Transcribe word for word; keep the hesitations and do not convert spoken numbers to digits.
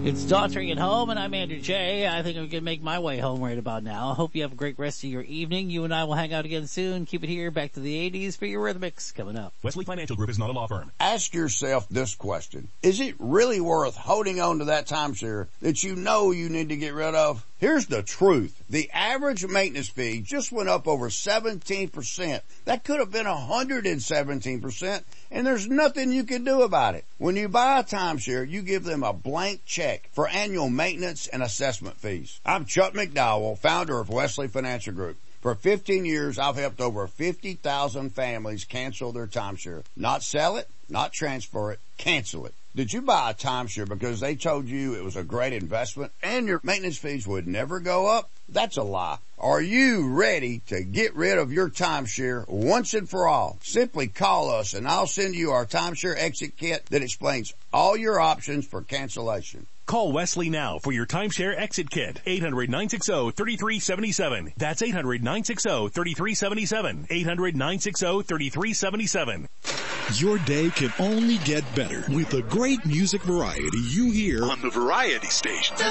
It's Daughtering at Home, and I'm Andrew J. I think I'm going to make my way home right about now. I hope you have a great rest of your evening. You and I will hang out again soon. Keep it here, back to the eighties for your Rhythmics coming up. Wesley Financial Group is not a law firm. Ask yourself this question. Is it really worth holding on to that timeshare that you know you need to get rid of? Here's the truth. The average maintenance fee just went up over seventeen percent. That could have been one hundred seventeen percent, and there's nothing you can do about it. When you buy a timeshare, you give them a blank check for annual maintenance and assessment fees. I'm Chuck McDowell, founder of Wesley Financial Group. For fifteen years, I've helped over fifty thousand families cancel their timeshare. Not sell it, not transfer it, cancel it. Did you buy a timeshare because they told you it was a great investment and your maintenance fees would never go up? That's a lie. Are you ready to get rid of your timeshare once and for all? Simply call us and I'll send you our timeshare exit kit that explains all your options for cancellation. Call Wesley now for your timeshare exit kit. eight hundred, nine six zero, three three seven seven. That's eight hundred, nine six zero, three three seven seven. eight hundred, nine six zero, three three seven seven. Your day can only get better with the great music variety you hear on the Variety Station.